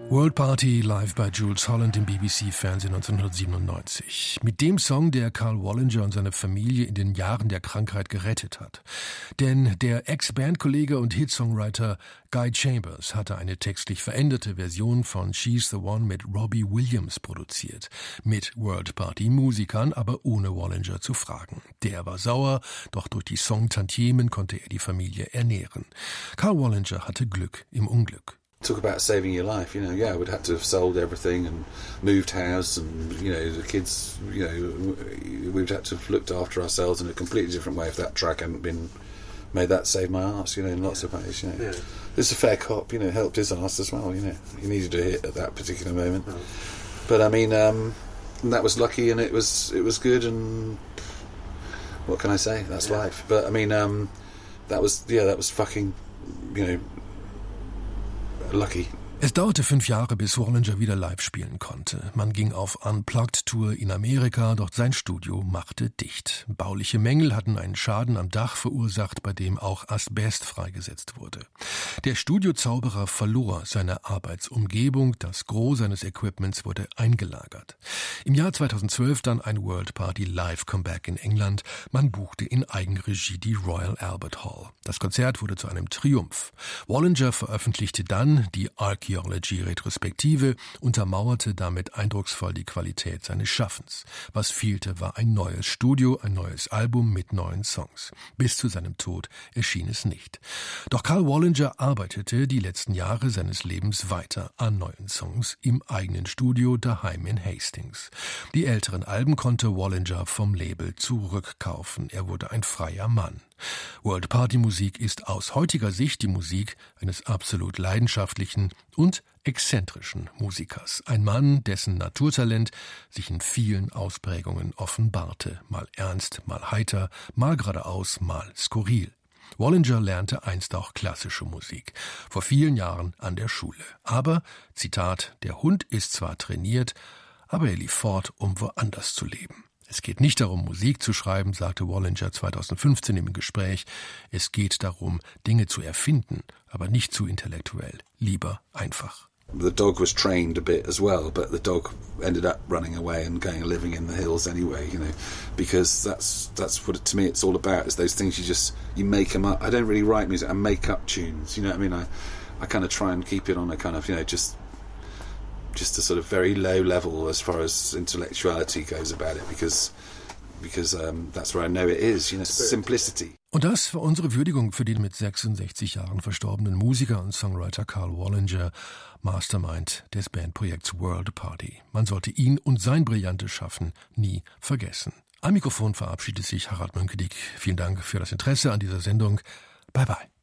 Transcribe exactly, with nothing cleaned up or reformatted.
World Party live bei Jools Holland im B B C-Fernsehen neunzehnhundertsiebenundneunzig. Mit dem Song, der Karl Wallinger und seine Familie in den Jahren der Krankheit gerettet hat. Denn der Ex-Bandkollege und Hitsongwriter Guy Chambers hatte eine textlich veränderte Version von She's the One mit Robbie Williams produziert. Mit World Party-Musikern, aber ohne Wallinger zu fragen. Der war sauer, doch durch die Song-Tantiemen konnte er die Familie ernähren. Karl Wallinger hatte Glück im Unglück. Talk about saving your life, you know, yeah, I would have to have sold everything and moved house and, you know, the kids, you know, we'd have to have looked after ourselves in a completely different way if that track hadn't been made. That saved my arse, you know, in lots of ways, you know. Yeah. It's a fair cop, you know, helped his arse as well, you know. He needed a hit at that particular moment. Oh. But, I mean, um, that was lucky and it was it was good and what can I say? That's yeah. life. But, I mean, um, that was, yeah, that was fucking, you know, lucky. Es dauerte fünf Jahre, bis Wallinger wieder live spielen konnte. Man ging auf Unplugged-Tour in Amerika, doch sein Studio machte dicht. Bauliche Mängel hatten einen Schaden am Dach verursacht, bei dem auch Asbest freigesetzt wurde. Der Studiozauberer verlor seine Arbeitsumgebung, das Gros seines Equipments wurde eingelagert. Im Jahr zweitausendzwölf dann ein World Party Live-Comeback in England. Man buchte in Eigenregie die Royal Albert Hall. Das Konzert wurde zu einem Triumph. Wallinger veröffentlichte dann die Archaeology-Retrospektive, untermauerte damit eindrucksvoll die Qualität seines Schaffens. Was fehlte, war ein neues Studio, ein neues Album mit neuen Songs. Bis zu seinem Tod erschien es nicht. Doch Karl Wallinger arbeitete die letzten Jahre seines Lebens weiter an neuen Songs im eigenen Studio daheim in Hastings. Die älteren Alben konnte Wallinger vom Label zurückkaufen. Er wurde ein freier Mann. World Party Musik ist aus heutiger Sicht die Musik eines absolut leidenschaftlichen und exzentrischen Musikers. Ein Mann, dessen Naturtalent sich in vielen Ausprägungen offenbarte. Mal ernst, mal heiter, mal geradeaus, mal skurril. Wallinger lernte einst auch klassische Musik, vor vielen Jahren an der Schule. Aber, Zitat, der Hund ist zwar trainiert, aber er lief fort, um woanders zu leben. Es geht nicht darum, Musik zu schreiben, sagte Wallinger zweitausendfünfzehn im Gespräch. Es geht darum, Dinge zu erfinden, aber nicht zu intellektuell. Lieber einfach. The dog was trained a bit as well, but the dog ended up running away and going and living in the hills anyway, you know, because that's that's what it, to me it's all about, is those things you just, you make them up. I don't really write music, I make up tunes, you know what I mean? I, I kind of try and keep it on a kind of, you know, just just a sort of very low level as far as intellectuality goes about it, because because um, that's where I know it is, you know, simplicity. Und das war unsere Würdigung für den mit sechsundsechzig Jahren verstorbenen Musiker und Songwriter Karl Wallinger, Mastermind des Bandprojekts World Party. Man sollte ihn und sein brillantes Schaffen nie vergessen. Am Mikrofon verabschiedet sich Harald Mönkedijk. Vielen Dank für das Interesse an dieser Sendung. Bye bye.